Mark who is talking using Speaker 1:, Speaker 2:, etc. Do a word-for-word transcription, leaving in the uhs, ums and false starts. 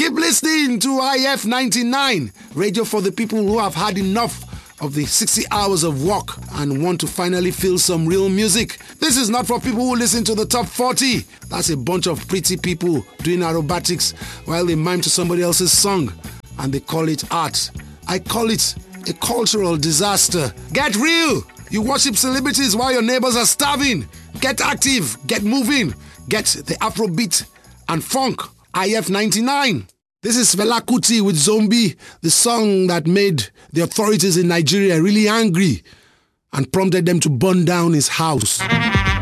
Speaker 1: Keep listening to I F ninety-nine, radio for the people who have had enough of the sixty hours of work and want to finally feel some real music. This is not for people who listen to the top forty. That's a bunch of pretty people doing aerobatics while they mime to somebody else's song, and they call it art. I call it a cultural disaster. Get real! You worship celebrities while your neighbors are starving. Get active, get moving, get the Afrobeat and funk. I F ninety-nine. This is Fela Kuti with Zombie, the song that made the authorities in Nigeria really angry and prompted them to burn down his house.